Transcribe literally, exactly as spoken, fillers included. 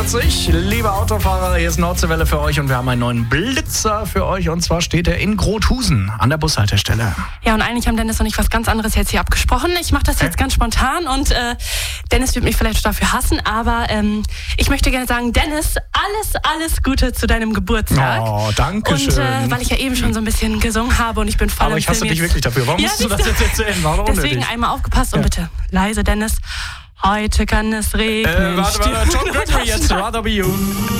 Liebe Autofahrer, hier ist Nordseewelle für euch und wir haben einen neuen Blitzer für euch und zwar steht er in Grothusen an der Bushaltestelle. Ja, und eigentlich haben Dennis und ich was ganz anderes jetzt hier abgesprochen. Ich mache das jetzt ganz spontan und äh, Dennis wird mich vielleicht dafür hassen, aber ähm, ich möchte gerne sagen, Dennis, alles, alles Gute zu deinem Geburtstag. Oh, danke schön. Und äh, weil ich ja eben schon so ein bisschen gesungen habe und ich bin voll Aber im ich hasse Film dich jetzt. wirklich dafür. Warum Ja, musst du das siehst jetzt erzählen? Warum Deswegen unnötig? einmal aufgepasst und Ja. bitte leise, Dennis. Heute kann es regnen. Äh, warte, warte, John Gregory jetzt, Rather Be You.